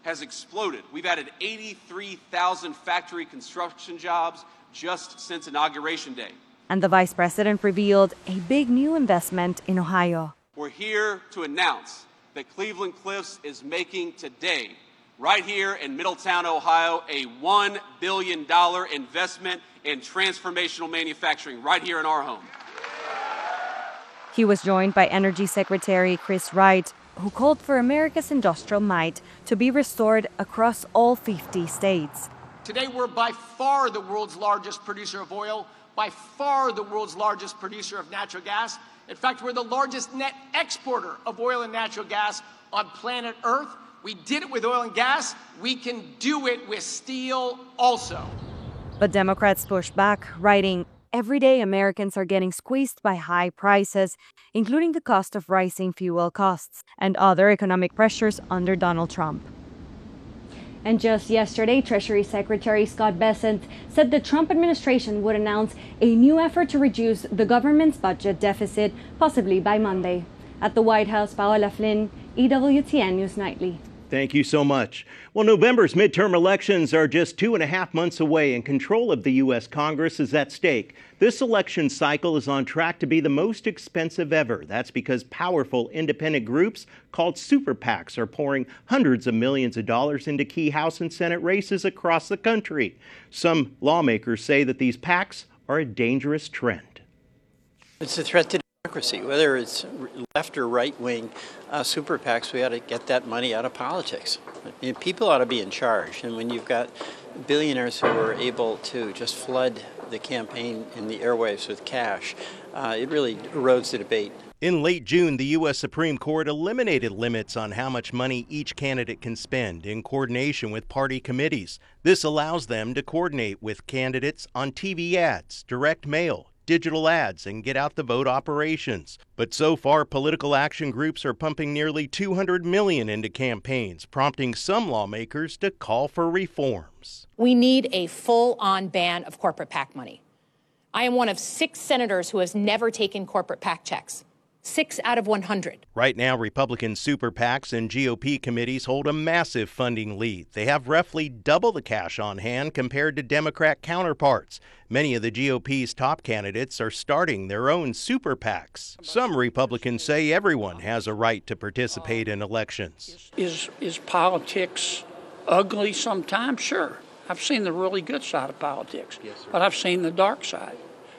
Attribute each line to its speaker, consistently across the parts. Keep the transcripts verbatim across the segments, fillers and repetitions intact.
Speaker 1: has exploded. We've added eighty-three thousand factory construction jobs just since Inauguration Day.
Speaker 2: And the vice president revealed a big new investment in Ohio.
Speaker 1: We're here to announce that Cleveland Cliffs is making today, right here in Middletown, Ohio, a one billion dollars investment in transformational manufacturing right here in our home.
Speaker 2: He was joined by Energy Secretary Chris Wright, who called for America's industrial might to be restored across all fifty states.
Speaker 3: Today, we're by far the world's largest producer of oil, by far the world's largest producer of natural gas. In fact, we're the largest net exporter of oil and natural gas on planet Earth. We did it with oil and gas. We can do it with steel also.
Speaker 2: But Democrats pushed back, writing, "Everyday Americans are getting squeezed by high prices, including the cost of rising fuel costs and other economic pressures under Donald Trump."
Speaker 4: And just yesterday, Treasury Secretary Scott Bessent said the Trump administration would announce a new effort to reduce the government's budget deficit, possibly by Monday. At the White House, Paola Flynn, E W T N News Nightly.
Speaker 5: Thank you so much. Well, November's midterm elections are just two and a half months away, and control of the U S Congress is at stake. This election cycle is on track to be the most expensive ever. That's because powerful independent groups called super PACs are pouring hundreds of millions of dollars into key House and Senate races across the country. Some lawmakers say that these PACs are a dangerous trend.
Speaker 6: It's a threat to democracy, whether it's left or right wing uh, super PACs. We ought to get that money out of politics. You know, people ought to be in charge. And when you've got billionaires who are able to just flood the campaign in the airwaves with cash, uh, it really erodes the debate.
Speaker 5: In late June, the U S Supreme Court eliminated limits on how much money each candidate can spend in coordination with party committees. This allows them to coordinate with candidates on T V ads, direct mail, digital ads, and get out the vote operations. But so far, political action groups are pumping nearly two hundred million dollars into campaigns, prompting some lawmakers to call for reforms.
Speaker 7: We need a full-on ban of corporate PAC money. I am one of six senators who has never taken corporate PAC checks. Six out of one hundred.
Speaker 5: Right now, Republican super PACs and G O P committees hold a massive funding lead. They have roughly double the cash on hand compared to Democrat counterparts. Many of the G O P's top candidates are starting their own super PACs. Some Republicans say everyone has a right to participate in elections.
Speaker 8: Is, is politics ugly sometimes? Sure. I've seen the really good side of politics, yes, sir. But I've seen the dark side.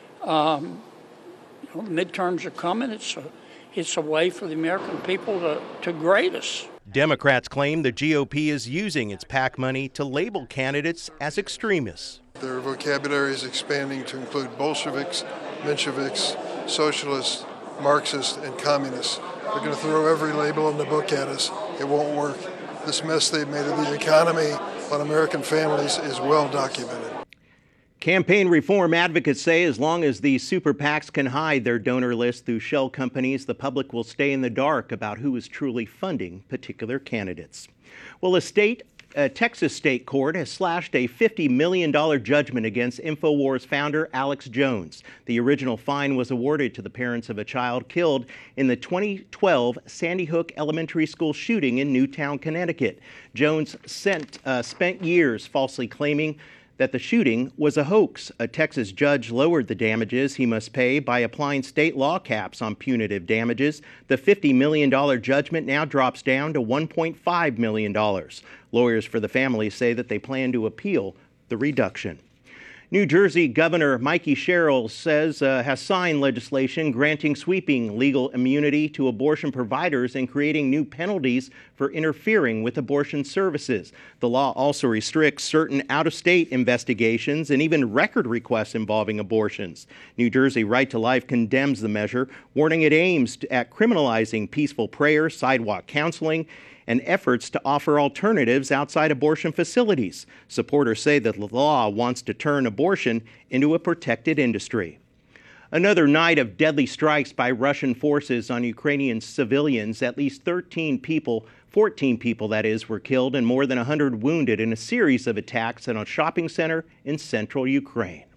Speaker 8: Um, you know, the midterms are coming. It's a, it's a way for the American people to, to grade us.
Speaker 5: Democrats claim the G O P is using its PAC money to label candidates as extremists.
Speaker 9: Their vocabulary is expanding to include Bolsheviks, Mensheviks, socialists, Marxists, and communists. They're going to throw every label in the book at us. It won't work. This mess they've made of the economy on American families is well documented.
Speaker 5: Campaign reform advocates say as long as these super PACs can hide their donor list through shell companies, the public will stay in the dark about who is truly funding particular candidates. Well, a state A Texas state court has slashed a fifty million dollars judgment against InfoWars founder Alex Jones. The original fine was awarded to the parents of a child killed in the twenty twelve Sandy Hook Elementary School shooting in Newtown, Connecticut. Jones sent, uh, spent years falsely claiming that the shooting was a hoax. A Texas judge lowered the damages he must pay by applying state law caps on punitive damages. The fifty million dollars judgment now drops down to one point five million dollars. Lawyers for the family say that they plan to appeal the reduction. New Jersey Governor Mikey Sherrill says uh, has signed legislation granting sweeping legal immunity to abortion providers and creating new penalties for interfering with abortion services. The law also restricts certain out-of-state investigations and even record requests involving abortions. New Jersey Right to Life condemns the measure, warning it aims at criminalizing peaceful prayer, sidewalk counseling, and efforts to offer alternatives outside abortion facilities. Supporters say that the law wants to turn abortion into a protected industry. Another night of deadly strikes by Russian forces on Ukrainian civilians. At least thirteen people, fourteen people that is, were killed and more than one hundred wounded in a series of attacks at a shopping center in central Ukraine.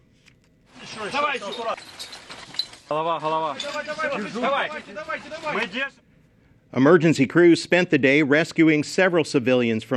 Speaker 5: Emergency crews spent the day rescuing several civilians from